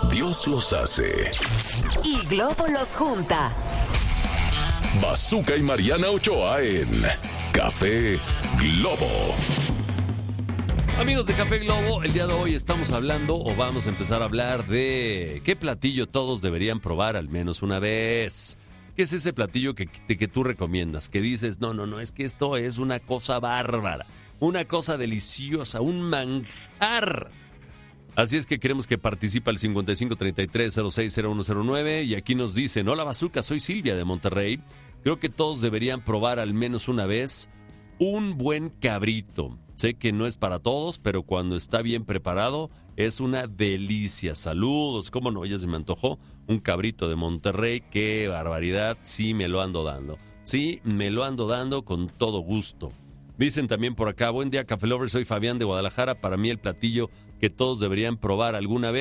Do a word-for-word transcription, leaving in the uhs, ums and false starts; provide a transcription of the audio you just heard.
Dios los hace y Globo los junta. Bazooka y Mariana Ochoa en Café Globo. Amigos de Café Globo, el día de hoy estamos hablando o vamos a empezar a hablar de qué platillo todos deberían probar al menos una vez. ¿Qué es ese platillo que, que, que tú recomiendas? Que dices, no, no, no, es que esto es una cosa bárbara, una cosa deliciosa, un manjar. Así es que queremos que participe al cincuenta y cinco treinta y tres cero seis cero uno cero nueve y aquí nos dicen, hola Bazooka, soy Silvia de Monterrey. Creo que todos deberían probar al menos una vez un buen cabrito. Sé que no es para todos, pero cuando está bien preparado es una delicia. Saludos, cómo no, ya se me antojó un cabrito de Monterrey, qué barbaridad, sí me lo ando dando. Sí, me lo ando dando con todo gusto. Dicen también por acá, buen día Café Lover, soy Fabián de Guadalajara, para mí el platillo que todos deberían probar alguna vez